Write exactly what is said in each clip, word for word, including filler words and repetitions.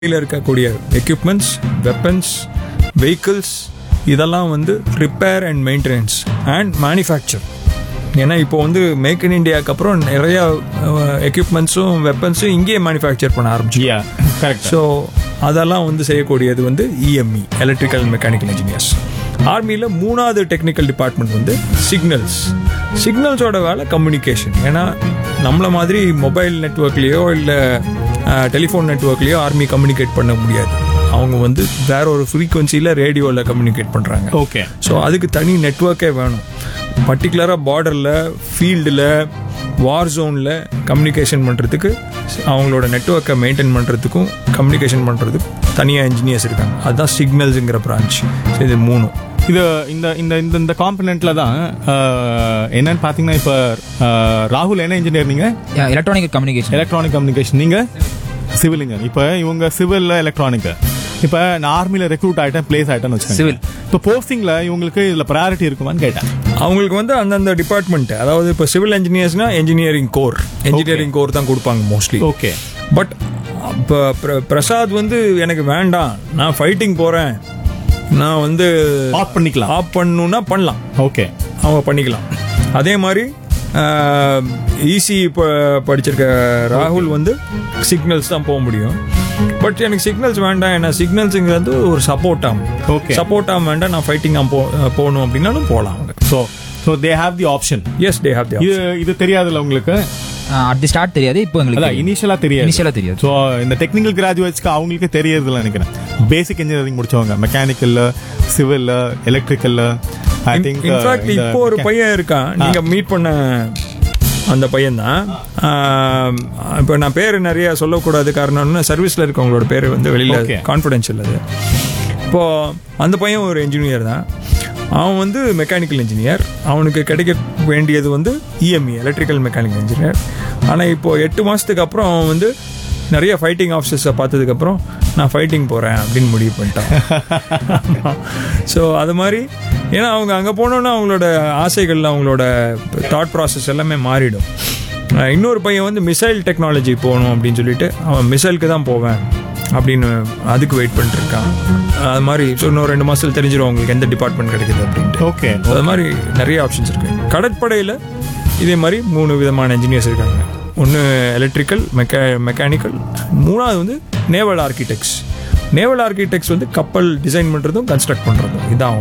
இருக்கக்கூடிய equipments, weapons, vehicles இதெல்லாம் வந்து repair and maintenance and manufacture. ஏன்னா இப்போ வந்து மேக் இன் இண்டியாவுக்கு அப்புறம் நிறைய எக்யூப்மெண்ட்ஸும் வெப்பன்ஸும் இங்கேயே மேனுஃபேக்சர் பண்ண ஆரம்பிச்சு. கரெக்ட். ஸோ அதெல்லாம் வந்து செய்யக்கூடியது வந்து இஎம்இ, எலக்ட்ரிக்கல் மெக்கானிக்கல் இன்ஜினியர்ஸ். ஆர்மியில் மூணாவது டெக்னிக்கல் டிபார்ட்மெண்ட் வந்து சிக்னல்ஸ். சிக்னல்ஸோட வேலை கம்யூனிகேஷன். ஏன்னா நம்மள மாதிரி மொபைல் நெட்ஒர்க்லேயோ இல்லை டெலிஃபோன் நெட்ஒர்க்லேயோ ஆர்மி கம்யூனிகேட் பண்ண முடியாது. அவங்க வந்து வேற ஒரு ஃப்ரீக்வன்சியில் ரேடியோவில் கம்யூனிகேட் பண்ணுறாங்க. ஓகே. ஸோ அதுக்கு தனி நெட்ஒர்க்கே வேணும். பர்டிகுலராக பார்டரில், ஃபீல்டில், வார் ஜோனில் கம்யூனிகேஷன் பண்ணுறதுக்கு, அவங்களோட நெட்ஒர்க்கை மெயின்டைன் பண்ணுறதுக்கும் கம்யூனிகேஷன் பண்ணுறதுக்கும் தனியாக இன்ஜினியர்ஸ் இருக்காங்க. அதுதான் சிக்னல்ஸுங்கிற பிரான்ச். ஸோ இது மூணு. இது இந்த இந்த இந்த இந்த காம்பனெண்ட்ல தான் என்னன்னு பார்த்தீங்கன்னா, இப்போ ராகுல் என்ன இன்ஜினியர்? நீங்க எலக்ட்ரானிக் கம்யூனிகேஷன். Electronic communication. நீங்க சிவில் இன்ஜினியர். இப்போ இவங்க சிவில் எலக்ட்ரானிக். இப்போ நான் ஆர்மியில் ரெக்ரூட் ஆகிட்டேன், பிளேஸ் ஆகிட்டேன்னு வச்சுக்கேன். சிவில் இப்போ போஸ்டிங்கில் இவங்களுக்கு இதில் ப்ரையாரிட்டி இருக்குமான்னு கேட்டேன். அவங்களுக்கு வந்து அந்தந்த டிபார்ட்மெண்ட், அதாவது இப்போ civil இன்ஜினியர்ஸ்னா engineering core, engineering core தான் கொடுப்பாங்க மோஸ்ட்லி. ஓகே. பட் இப்போ பிரசாத் வந்து எனக்கு வேண்டாம், நான் ஃபைட்டிங் போகிறேன், நான் வந்து ஆப் பண்ணிக்கலாம், ஆப் பண்ணணுன்னா பண்ணலாம். ஓகே, அவங்க பண்ணிக்கலாம். அதே மாதிரி ஈசி இப்போ படிச்சிருக்க ராகுல் வந்து சிக்னல்ஸ் தான் போக முடியும். பட் எனக்கு சிக்னல்ஸ் வேண்டாம், ஏன்னா சிக்னல்ஸுங்கிறது ஒரு சப்போர்ட் ஆகும். ஓகே, சப்போர்ட் ஆகும் வேண்டாம், நான் ஃபைட்டிங் போ போகணும் அப்படின்னாலும் போகலாம் அவங்க. So so they have the option. S, they have the இது இது தெரியாதுல்ல உங்களுக்கு? அட் தி ஸ்டார்ட் தெரியாது, இப்போ எங்களுக்கு இனிஷியலா தெரியாது. இனிஷியலா தெரியாது. ஸோ இந்த டெக்னிக்கல் கிராஜுவேட்ஸ்க்கு அவங்களுக்கு தெரியறதுல நினைக்கிறேன். பேசிக் இன்ஜினியரிங் முடிச்சவங்க, மெக்கானிக்கல்ல, சிவில்ல, எலக்ட்ரிக்கல்ல. ஐ திங்க் இன்ஃபேக்ட் இப்போ ஒரு பையன் இருக்கான், நீங்க மீட் பண்ண அந்த பையன் தான். இப்போ நான் பேர் நிறைய சொல்லக்கூடாது, காரணம்னா சர்வீஸில் இருக்கவங்களோட பேர் வந்து வெளியில் கான்ஃபிடென்ஷியல். அது இப்போ அந்த பையன் ஒரு என்ஜினியர் தான். அவன் வந்து மெக்கானிக்கல் இன்ஜினியர். அவனுக்கு கிடைக்க வேண்டியது வந்து இஎம்இ, எலக்ட்ரிக்கல் மெக்கானிக்கல் இன்ஜினியர். ஆனால் இப்போ எட்டு மாதத்துக்கு அப்புறம் அவன் வந்து நிறைய ஃபைட்டிங் ஆஃபீஸர்ஸை பார்த்ததுக்கப்புறம் நான் ஃபைட்டிங் போகிறேன் அப்படின்னு முடிவு பண்ணிட்டான். ஸோ அது மாதிரி, ஏன்னா அவங்க அங்கே போனோன்னா அவங்களோட ஆசைகள், அவங்களோட தாட் ப்ராசஸ் எல்லாமே மாறிடும். இன்னொரு பையன் வந்து மிசைல் டெக்னாலஜி போகணும் அப்படின்னு சொல்லிட்டு அவன் மிசைலுக்கு தான் போவேன் அப்படின்னு அதுக்கு வெயிட் பண்ணிட்டுருக்கான். அது மாதிரி ஸோ இன்னும் ரெண்டு மாதத்தில் தெரிஞ்சிடும் அவங்களுக்கு எந்த டிபார்ட்மெண்ட் கிடைக்குது அப்படின்ட்டு. ஓகே. அது மாதிரி நிறைய ஆப்ஷன்ஸ் இருக்குது. கடற்படையில் இதே மாதிரி மூணு விதமான இன்ஜினியர்ஸ் இருக்காங்க. ஒன்று எலக்ட்ரிக்கல், மெக்கா மெக்கானிக்கல் மூணாவது வந்து நேவல் ஆர்கிடெக்ட்ஸ். நேவல் ஆர்கிடெக்ட்ஸ் வந்து கப்பல் டிசைன் பண்ணுறதும் கன்ஸ்ட்ரக்ட் பண்ணுறதும் இதான்.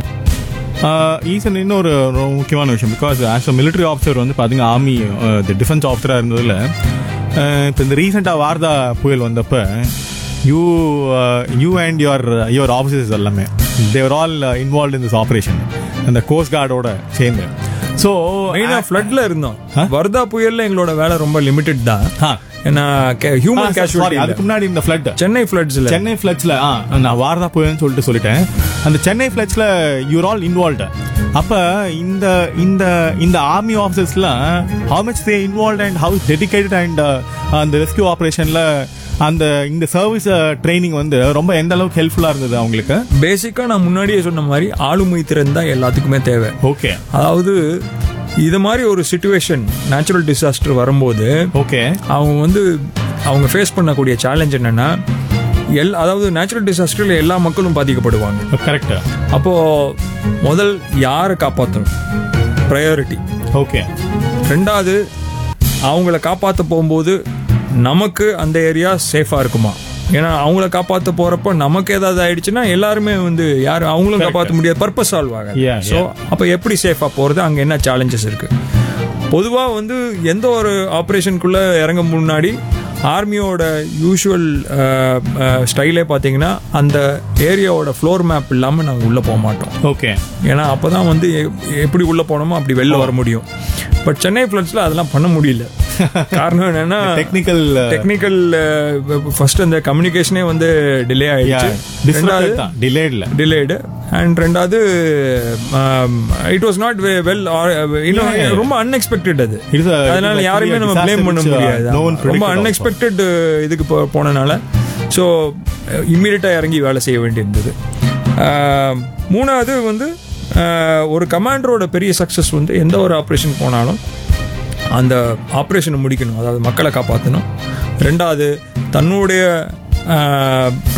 ஈசன் இன்னொரு முக்கியமான விஷயம், because as a military officer வந்து பார்த்தீங்கன்னா ஆர்மி டிஃபென்ஸ் ஆஃபீஸராக இருந்ததில் இப்போ இந்த ரீசெண்டாக வார்தா புயல் வந்தப்போ you you and your your officers எல்லாமே தேவர் all involve in this operation, அந்த கோஸ்ட் கார்டோட சேர்ந்து. ஸோ மெயினாக ஃப்ளட்ல இருந்தோம். வர்தா புயலில் எங்களோட வேலை ரொம்ப லிமிட்டட் தான். ஏன்னா ஹியூமன் கேஷுவாலிட்டி. அதுக்கு முன்னாடி இந்த ஃப்ளட், சென்னை ஃப்ளட்ஸ்ல சென்னை ஃப்ளட்ஸ்ல நான் வார்தா புயல்னு சொல்லிட்டு சொல்லிட்டேன். அந்த சென்னை ஃப்ளட்ஸ்ல யூர் ஆல் இன்வால்வ்டு. அப்ப இந்த இந்த இந்த army ஆஃபீஸர்ஸ்லாம் how much they involve and how dedicated and அந்த ரெஸ்கியூ ஆப்ரேஷன்ல அந்த இந்த சர்வீஸ் ட்ரைனிங் வந்து ரொம்ப எந்த அளவுக்கு ஹெல்ப்ஃபுல்லா இருந்தது அவங்களுக்கு? பேசிக்கா நான் முன்னாடியே சொன்ன மாதிரி ஆளுமை திறன் தான் எல்லாத்துக்குமே தேவை. ஓகே. அதாவது இது மாதிரி ஒரு சிச்சுவேஷன், நேச்சுரல் டிசாஸ்டர் வரும்போது ஓகே அவங்க வந்து அவங்க ஃபேஸ் பண்ணக்கூடிய சேலஞ்ச் என்னன்னா, எல் அதாவது நேச்சுரல் டிசாஸ்டர்ல எல்லா மக்களும் பாதிக்கப்படுவாங்க. கரெக்ட். அப்போ முதல் யாரை காப்பாற்றணும், ப்ரையாரிட்டி. ஓகே. ரெண்டாவது, அவங்கள காப்பாற்ற போகும்போது நமக்கு அந்த ஏரியா சேஃபாக இருக்குமா? ஏன்னா அவங்கள காப்பாற்ற போகிறப்போ நமக்கு ஏதாவது ஆயிடுச்சுன்னா எல்லாருமே வந்து யாரும் அவங்களும் காப்பாற்ற முடியாது, பர்பஸ் சால்வ் ஆகாது. ஸோ அப்போ எப்படி சேஃபாக போகிறது, அங்கே என்ன சேலஞ்சஸ் இருக்குது? பொதுவாக வந்து எந்த ஒரு ஆப்ரேஷனுக்குள்ளே இறங்க முன்னாடி ஆர்மியோட யூஷுவல் ஸ்டைலே பார்த்தீங்கன்னா அந்த ஏரியாவோட ஃப்ளோர் மேப் இல்லாமல் நாங்கள் உள்ளே போக மாட்டோம். ஓகே. ஏன்னா அப்போ தான் வந்து எப்படி உள்ளே போனோமோ அப்படி வெளில வர முடியும். பட் சென்னை ஃப்ளட்ஸில் அதெல்லாம் பண்ண முடியல. காரணம் என்னன்னா டெக்னிக்கல் டெக்னிக்கல் ஃபர்ஸ்ட் அந்த கம்யூனிகேஷனே வந்து டிலே ஆயிடுச்சு. டிலேடு அண்ட் ரெண்டாவது இட் வாஸ் நாட் வெல், ரொம்ப அன்எக்ஸ்பெக்டட். அது அதனால யாருமே நம்ம பிளேம் பண்ண முடியாது. ரொம்ப அன்எக்ஸ்பெக்டட் இதுக்கு போனனால ஸோ இம்மீடியட்டாக இறங்கி வேலை செய்ய வேண்டியிருந்தது. மூணாவது வந்து ஒரு கமாண்டரோட பெரிய சக்ஸஸ் வந்து எந்த ஒரு ஆப்ரேஷன் போனாலும் அந்த ஆப்ரேஷனை முடிக்கணும், அதாவது மக்களை காப்பாற்றணும். ரெண்டாவது, தன்னுடைய